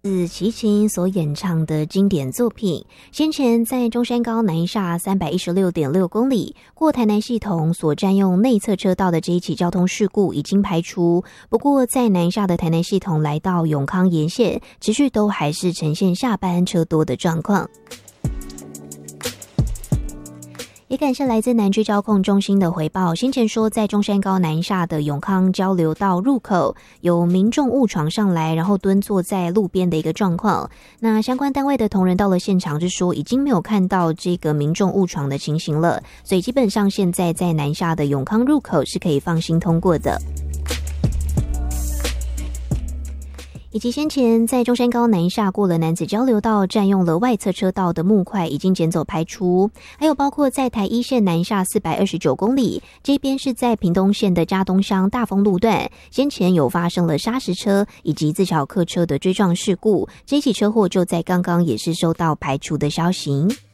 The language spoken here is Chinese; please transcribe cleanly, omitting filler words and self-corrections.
自齐秦所演唱的经典作品，先前在中山高南下316.6公里过台南系统所占用内侧车道的这一起交通事故已经排除，不过在南下的台南系统来到永康沿线，持续都还是呈现下班车多的状况。也感谢来自南区交控中心的回报，先前说在中山高南下的永康交流道入口有民众误闯上来，然后蹲坐在路边的一个状况。那相关单位的同仁到了现场是说已经没有看到这个民众误闯的情形了，所以基本上现在在南下的永康入口是可以放心通过的。以及先前在中山高南下过了楠梓交流道占用了外侧车道的木块已经减走排除，还有包括在台一线南下429公里，这边是在屏东县的嘉东乡大丰路段，先前有发生了砂石车以及自小客车的追撞事故，这起车祸就在刚刚也是收到排除的消息。